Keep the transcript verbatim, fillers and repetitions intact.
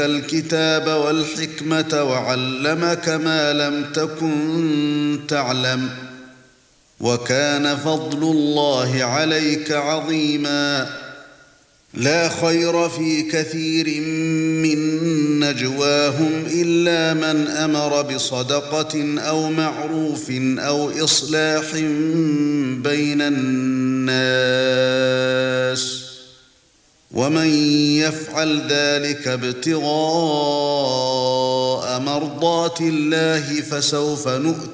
الكتاب والحكمة وعلمك ما لم تكن تعلم وكان فضل الله عليك عظيما لا خير في كثير من نجواهم إلا من أمر بصدقة أو معروف أو إصلاح بين الناس ومن يفعل ذلك ابتغاء مرضات الله فسوف نؤتيه